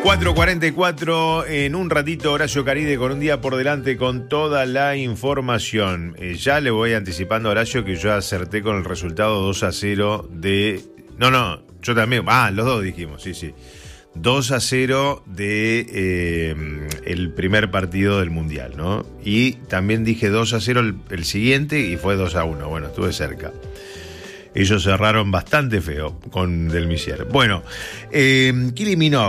4:44, en un ratito Horacio Caride con un día por delante con toda la información. Ya le voy anticipando a Horacio que yo acerté con el resultado 2-0 de... No, yo también. Los dos dijimos, sí. 2-0 de el primer partido del Mundial, ¿no? Y también dije 2-0 el siguiente y fue 2-1. Bueno, estuve cerca. Ellos cerraron bastante feo con Del Misier. Bueno, Kylie Minogue.